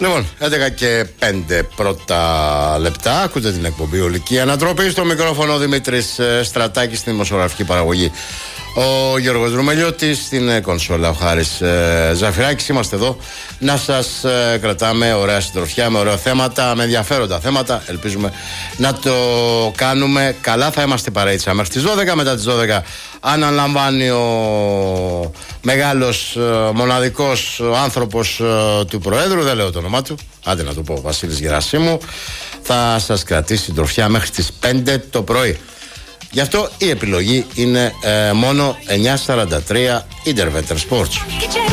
Λοιπόν, 11 και 5 πρώτα λεπτά. Ακούτε την εκπομπή Ολική Ανατροπή. Στο μικρόφωνο Δημήτρης Στρατάκης, στην δημοσιογραφική παραγωγή ο Γιώργος Ρουμελιώτης, στην κονσόλα ο Χάρης Ζαφυράκης. Είμαστε εδώ να σας κρατάμε ωραία συντροφιά με ωραία θέματα, με ενδιαφέροντα θέματα. Ελπίζουμε να το κάνουμε καλά. Θα είμαστε παρέτσα μέχρι τις 12. Μετά τις 12 αναλαμβάνει ο μεγάλος μοναδικός άνθρωπος του Προέδρου, δεν λέω το όνομά του, άντε να το πω, Βασίλης Γερασίμου. Θα σας κρατήσει συντροφιά μέχρι τις 5 το πρωί. Γι' αυτό η επιλογή είναι μόνο 9:43 Intervetter Sports.